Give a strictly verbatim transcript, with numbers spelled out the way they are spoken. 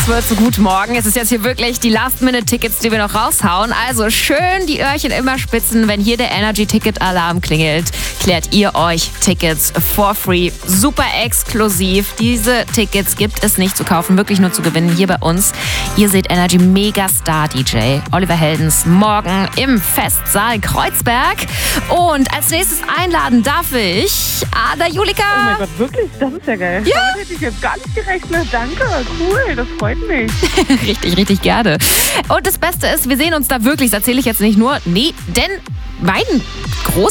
wird's. Guten Morgen. Es ist jetzt hier wirklich die Last-Minute-Tickets, die wir noch raushauen. Also schön die Öhrchen immer spitzen. Wenn hier der Energy-Ticket-Alarm klingelt, klärt ihr euch Tickets for free. Super exklusiv. Diese Tickets gibt es nicht zu kaufen, wirklich nur zu gewinnen hier bei uns. Ihr seht Energy Megastar-D J Oliver Heldens morgen im Festsaal Kreuzberg. Und als nächstes einladen darf ich Ada Julika. Oh mein Gott, wirklich? Das ist ja geil. Ja. Damit hätte ich jetzt gar nicht gerechnet. Danke, cool, das freut mich. Richtig, richtig gerne. Und das Beste ist, wir sehen uns da wirklich, das erzähle ich jetzt nicht nur, nee, denn mein großer